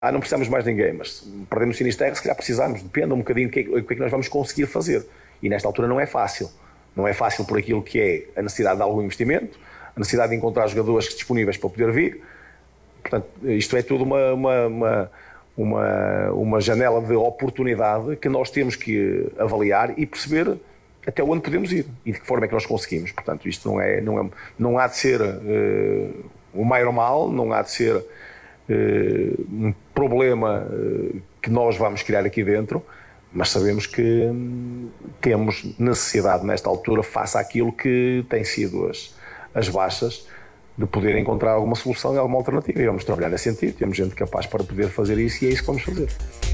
não precisamos mais de ninguém, mas perdemos o Sinisterra, se calhar precisamos, depende um bocadinho do que é que nós vamos conseguir fazer. E nesta altura não é fácil. Não é fácil por aquilo que é a necessidade de algum investimento, a necessidade de encontrar jogadores disponíveis para poder vir. Portanto, isto é tudo uma janela de oportunidade que nós temos que avaliar e perceber até onde podemos ir e de que forma é que nós conseguimos. Portanto, isto não há de ser o maior mal, não há de ser um problema que nós vamos criar aqui dentro, mas sabemos que temos necessidade nesta altura, face àquilo que têm sido as baixas, de poder encontrar alguma solução e alguma alternativa. E vamos trabalhar nesse sentido, temos gente capaz para poder fazer isso e é isso que vamos fazer.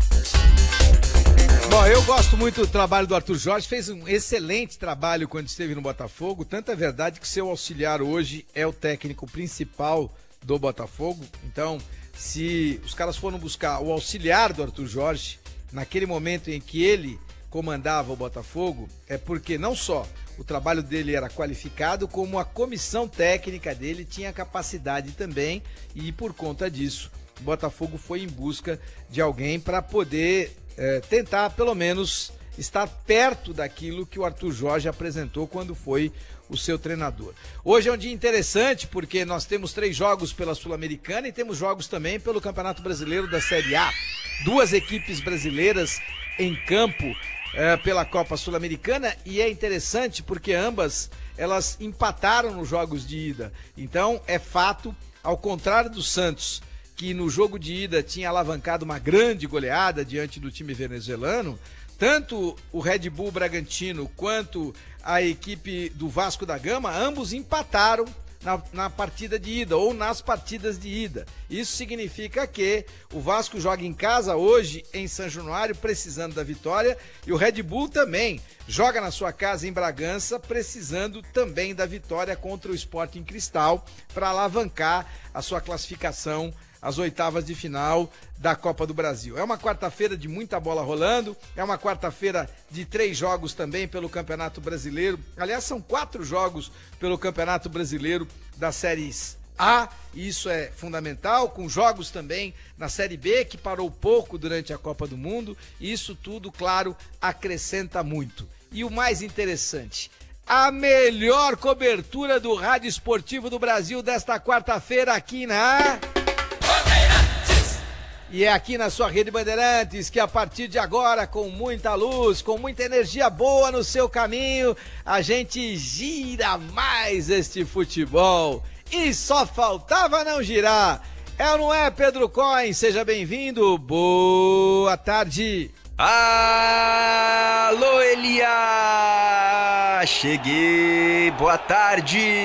Bom, eu gosto muito do trabalho do Arthur Jorge, fez um excelente trabalho quando esteve no Botafogo, tanto é verdade que seu auxiliar hoje é o técnico principal do Botafogo. Então, se os caras foram buscar o auxiliar do Arthur Jorge, naquele momento em que ele comandava o Botafogo, é porque não só o trabalho dele era qualificado, como a comissão técnica dele tinha capacidade também, e por conta disso, o Botafogo foi em busca de alguém para poder tentar, pelo menos, estar perto daquilo que o Arthur Jorge apresentou quando foi o seu treinador. Hoje é um dia interessante porque nós temos 3 jogos pela Sul-Americana e temos jogos também pelo Campeonato Brasileiro da Série A. 2 equipes brasileiras em campo pela Copa Sul-Americana, e é interessante porque ambas elas empataram nos jogos de ida. Então é fato, ao contrário do Santos, que no jogo de ida tinha alavancado uma grande goleada diante do time venezuelano, tanto o Red Bull Bragantino quanto a equipe do Vasco da Gama, ambos empataram na partida de ida, ou nas partidas de ida. Isso significa que o Vasco joga em casa hoje em São Januário, precisando da vitória, e o Red Bull também joga na sua casa em Bragança, precisando também da vitória contra o Sporting Cristal, para alavancar a sua classificação às oitavas de final da Copa do Brasil. É uma quarta-feira de muita bola rolando, é uma quarta-feira de 3 jogos também pelo Campeonato Brasileiro. Aliás, são 4 jogos pelo Campeonato Brasileiro das séries A, e isso é fundamental, com jogos também na Série B, que parou pouco durante a Copa do Mundo, e isso tudo, claro, acrescenta muito. E o mais interessante, a melhor cobertura do rádio esportivo do Brasil desta quarta-feira aqui na... E é aqui na sua Rede Bandeirantes que a partir de agora, com muita luz, com muita energia boa no seu caminho, a gente gira mais este futebol. E só faltava não girar. É ou não é, Pedro Cohen? Seja bem-vindo. Boa tarde. Alô, Elia! Cheguei. Boa tarde.